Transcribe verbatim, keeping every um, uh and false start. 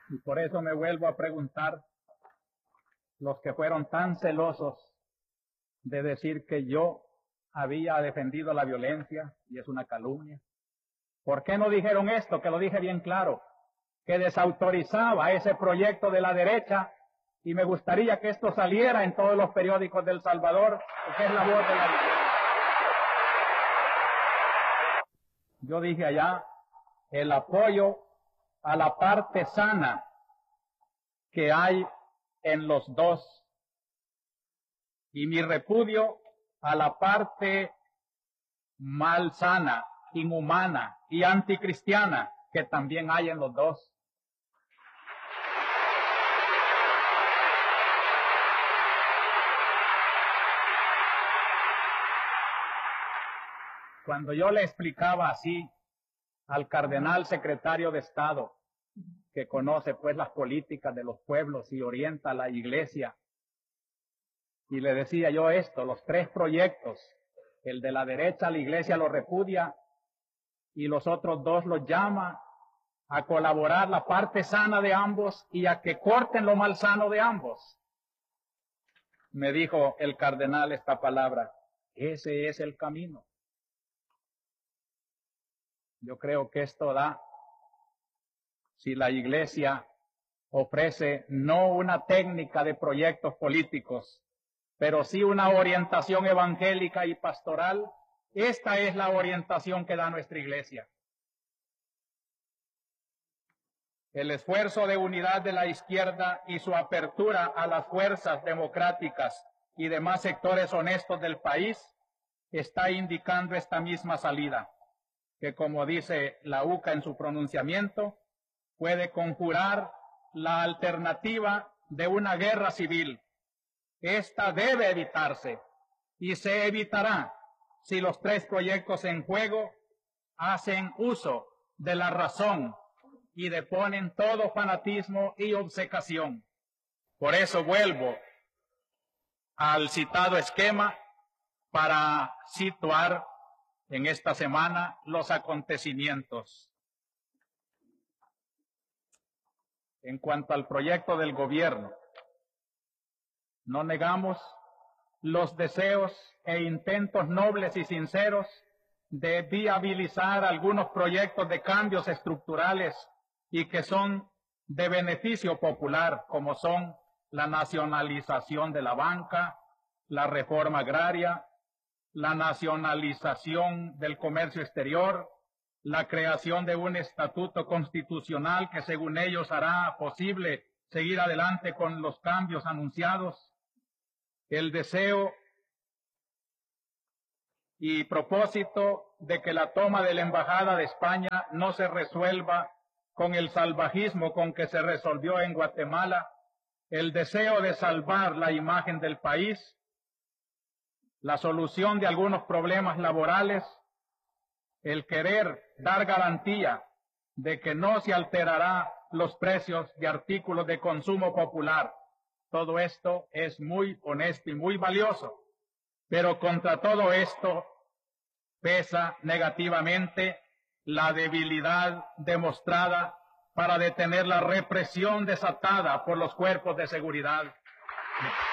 Y por eso me vuelvo a preguntar, los que fueron tan celosos de decir que yo había defendido la violencia, y es una calumnia, ¿por qué no dijeron esto? Que lo dije bien claro, que desautorizaba ese proyecto de la derecha, y me gustaría que esto saliera en todos los periódicos de El Salvador, porque es la voz de la izquierda. Yo dije allá el apoyo a la parte sana que hay en los dos y mi repudio a la parte malsana, inhumana y anticristiana que también hay en los dos. Cuando yo le explicaba así al cardenal secretario de Estado, que conoce pues las políticas de los pueblos y orienta a la iglesia, y le decía yo esto, los tres proyectos, el de la derecha la iglesia lo repudia y los otros dos los llama a colaborar la parte sana de ambos y a que corten lo malsano de ambos. Me dijo el cardenal esta palabra, ese es el camino. Yo creo que esto da, si la iglesia ofrece no una técnica de proyectos políticos, pero sí una orientación evangélica y pastoral, esta es la orientación que da nuestra iglesia. El esfuerzo de unidad de la izquierda y su apertura a las fuerzas democráticas y demás sectores honestos del país está indicando esta misma salida, que como dice la U C A en su pronunciamiento, puede conjurar la alternativa de una guerra civil. Esta debe evitarse y se evitará si los tres proyectos en juego hacen uso de la razón y deponen todo fanatismo y obcecación. Por eso vuelvo al citado esquema para situar en esta semana los acontecimientos. En cuanto al proyecto del gobierno, no negamos los deseos e intentos nobles y sinceros de viabilizar algunos proyectos de cambios estructurales y que son de beneficio popular, como son la nacionalización de la banca, la reforma agraria, la nacionalización del comercio exterior, la creación de un estatuto constitucional que según ellos hará posible seguir adelante con los cambios anunciados, el deseo y propósito de que la toma de la Embajada de España no se resuelva con el salvajismo con que se resolvió en Guatemala, el deseo de salvar la imagen del país, la solución de algunos problemas laborales, el querer dar garantía de que no se alterará los precios de artículos de consumo popular. Todo esto es muy honesto y muy valioso, pero contra todo esto pesa negativamente la debilidad demostrada para detener la represión desatada por los cuerpos de seguridad.